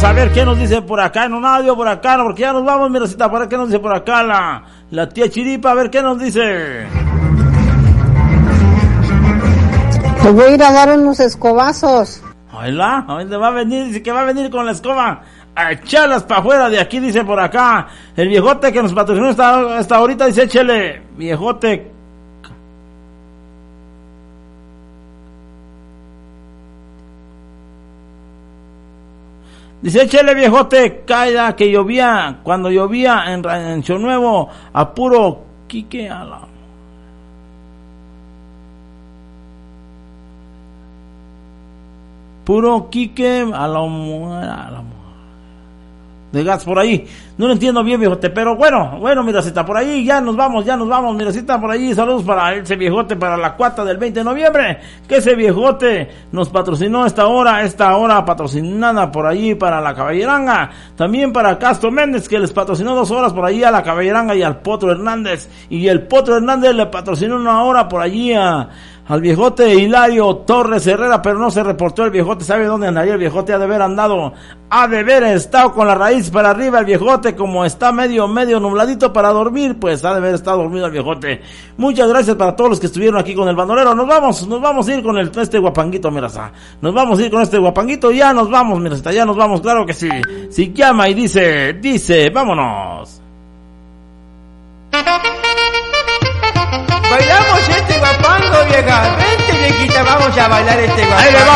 Vamos a ver qué nos dice por acá en un audio, por acá, no, porque ya nos vamos, miracita, para ver qué nos dice por acá la tía Chiripa, a ver qué nos dice. Te voy a ir a dar unos escobazos. Hola, ¿dónde va a venir? Dice que va a venir con la escoba a echarlas para afuera de aquí, dice por acá. El viejote que nos patrocinó hasta ahorita, dice, échele, viejote. Dice, échele, viejote, caiga, que llovía, cuando llovía en Río Nuevo, a puro Quique a la... Puro Quique a la de gas por ahí. No lo entiendo bien, viejote, pero bueno, miracita, por ahí ya nos vamos, miracita, por ahí. Saludos para ese viejote, para la cuata del 20 de noviembre, que ese viejote nos patrocinó esta hora patrocinada por allí para la Caballeranga. También para Castro Méndez, que les patrocinó 2 horas por allí a la Caballeranga y al Potro Hernández. Y el Potro Hernández le patrocinó 1 hora por allí al viejote Hilario Torres Herrera, pero no se reportó el viejote. ¿Sabe dónde andaría el viejote? Ha de haber estado con la raíz para arriba el viejote, como está medio nubladito para dormir, pues ha de haber estado dormido el viejote. Muchas gracias para todos los que estuvieron aquí con el bandolero. Nos vamos a ir con este guapanguito, mira, nos vamos a ir con este guapanguito, ya nos vamos, mira, ya nos vamos, claro que sí. Si llama y dice, vámonos. Bailamos este guapango, vieja. Vente, viejita, vamos a bailar este guapango.